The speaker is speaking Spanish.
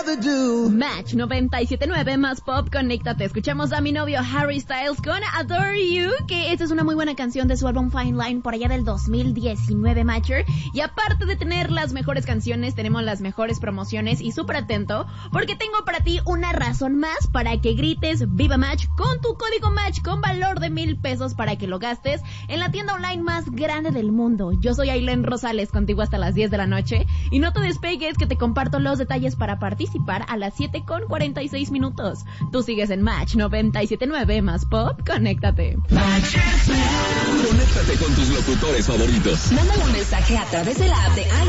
Match 97.9 más pop, conéctate. Escuchamos a mi novio Harry Styles con Adore You, que esta es una muy buena canción de su álbum Fine Line por allá del 2019, Matcher. Y aparte de tener las mejores canciones, tenemos las mejores promociones y súper atento, porque tengo para ti una razón más para que grites Viva Match con tu código Match con valor de 1,000 pesos para que lo gastes en la tienda online más grande del mundo. Yo soy Ailén Rosales, contigo hasta las 10 de la noche, y no te despegues que te comparto los detalles para participar a las 7:46. Tú sigues en Match 97.9 más pop, conéctate. Conéctate con tus locutores favoritos. Mándale un mensaje a través de la app de